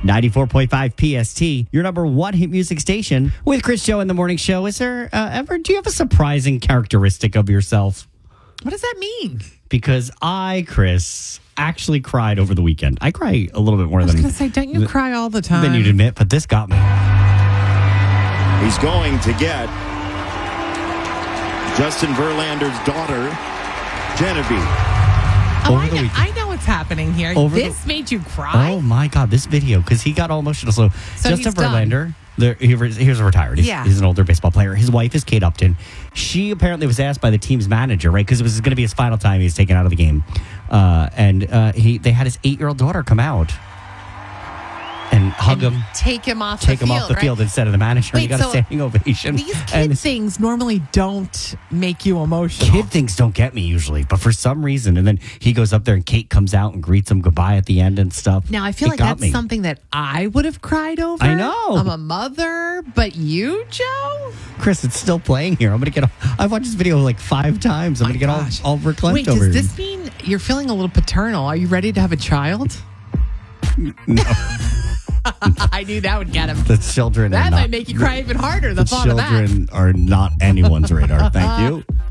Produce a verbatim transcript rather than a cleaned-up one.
ninety-four point five P S T, your number one hit music station with Chris Joe in the morning show. Is there uh, ever, do you have a surprising characteristic of yourself? What does that mean? Because I, Chris, actually cried over the weekend. I cry a little bit more I was than, going to say, don't you th- cry all the time? than you'd admit, but this got me. He's going to get Justin Verlander's daughter, Genevieve. Oh, Over I, the know, weekend. I know what's happening here. Over this the- made you cry? Oh my God, this video, because he got all emotional. So, So Justin he's done. Verlander, the, he, he's retired. He's, Yeah. he's an older baseball player. His wife is Kate Upton. She apparently was asked by the team's manager, right, because it was going to be his final time he was taken out of the game. Uh, and uh, he they had his eight-year-old daughter come out and hug And him, Take him off take the him field, off the right? field instead of the manager. Wait, he got so a standing ovation. These kid And things normally don't make you emotional. kid things don't get me usually, but for some reason, and then he goes up there and Kate comes out and greets him goodbye at the end and stuff. Now, I feel It like got that's me. something that I would have cried over. I know. I'm a mother, but you, Joe? Chris, it's still playing here. I'm gonna get. All, I've watched this video like five times. I'm My gonna get all gosh. all verklempt Wait, over. does this mean you're feeling a little paternal? Are you ready to have a child? No, I knew that would get him. the children. That are might not, make you cry even harder, the, The thought of that. children are not anyone's radar. Thank you.